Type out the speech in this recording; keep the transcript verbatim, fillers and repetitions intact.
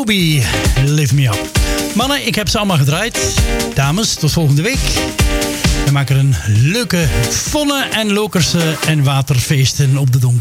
Moby, Lift Me Up. Mannen, ik heb ze allemaal gedraaid. Dames, tot volgende week. We maken een leuke vonne en lokerse en waterfeesten op de Dom.